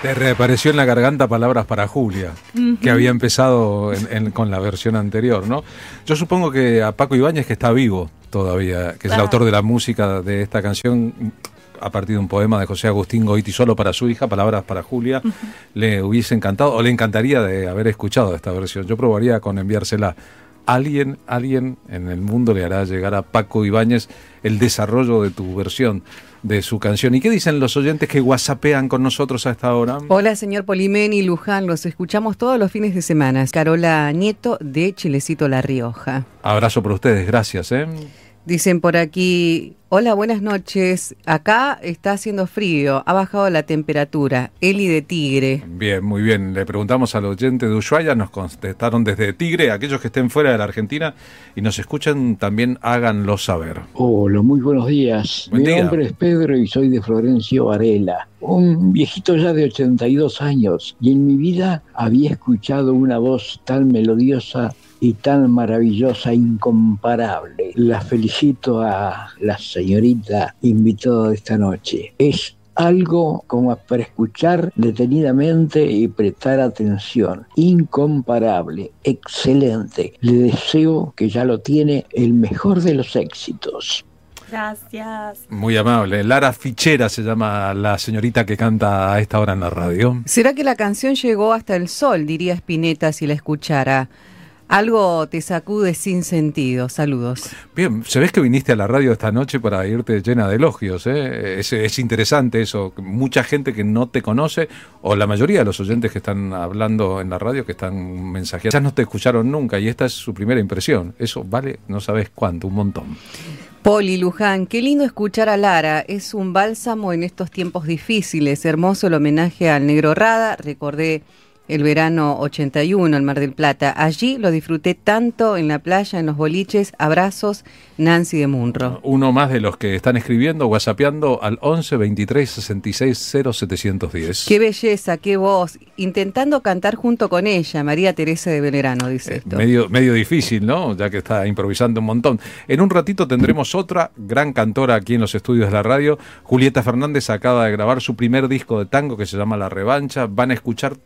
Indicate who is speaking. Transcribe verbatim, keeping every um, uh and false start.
Speaker 1: Le reapareció en la garganta Palabras para Julia, uh-huh. que había empezado en, en, con la versión anterior, ¿no? Yo supongo que a Paco Ibáñez, que está vivo todavía, que es el autor de la música de esta canción, a partir de un poema de José Agustín Goiti solo para su hija, Palabras para Julia, uh-huh. le hubiese encantado, o le encantaría de haber escuchado esta versión. Yo probaría con enviársela. Alguien, alguien en el mundo le hará llegar a Paco Ibáñez el desarrollo de tu versión de su canción. ¿Y qué dicen los oyentes que whatsappean con nosotros a esta hora?
Speaker 2: Hola, señor Polimeni, Luján, los escuchamos todos los fines de semana. Carola Nieto, de Chilecito, La Rioja.
Speaker 1: Abrazo por ustedes, gracias, ¿eh?
Speaker 2: Dicen por aquí, hola, buenas noches. Acá está haciendo frío, ha bajado la temperatura. Eli de Tigre.
Speaker 1: Bien, muy bien. Le preguntamos al oyente de Ushuaia, nos contestaron desde Tigre. Aquellos que estén fuera de la Argentina y nos escuchan, también háganlo saber.
Speaker 3: Hola, muy buenos días.
Speaker 1: Buen
Speaker 3: Mi
Speaker 1: día.
Speaker 3: nombre es Pedro y soy de Florencio Varela. Un viejito ya de ochenta y dos años. Y en mi vida había escuchado una voz tan melodiosa y tan maravillosa, incomparable. La felicito a la señorita invitada de esta noche. Es algo como para escuchar detenidamente y prestar atención. Incomparable, excelente. Le deseo, que ya lo tiene, el mejor de los éxitos.
Speaker 4: Gracias.
Speaker 1: Muy amable. Lara Fichera se llama la señorita que canta a esta hora en la radio.
Speaker 2: ¿Será que la canción llegó hasta el sol? Diría Spinetta si la escuchara. Algo te sacude sin sentido. Saludos.
Speaker 1: Bien, se ves que viniste a la radio esta noche para irte llena de elogios, ¿eh? Es, es interesante eso. Mucha gente que no te conoce, o la mayoría de los oyentes que están hablando en la radio, que están mensajeando, ya no te escucharon nunca y esta es su primera impresión. Eso vale, no sabes cuánto, un montón.
Speaker 2: Poli, Luján, qué lindo escuchar a Lara. Es un bálsamo en estos tiempos difíciles. Hermoso el homenaje al Negro Rada. Recordé el verano ochenta y uno, en Mar del Plata. Allí lo disfruté tanto en la playa, en los boliches. Abrazos, Nancy de Munro.
Speaker 1: Uno más de los que están escribiendo, whatsappeando al once veintitrés sesenta y seis cero setecientos diez.
Speaker 2: Qué belleza, qué voz. Intentando cantar junto con ella, María Teresa de Belgrano, dice
Speaker 1: Eh,
Speaker 2: esto.
Speaker 1: medio, medio difícil, ¿no? Ya que está improvisando un montón. En un ratito tendremos otra gran cantora aquí en los estudios de la radio. Julieta Fernández acaba de grabar su primer disco de tango que se llama La Revancha. Van a escuchar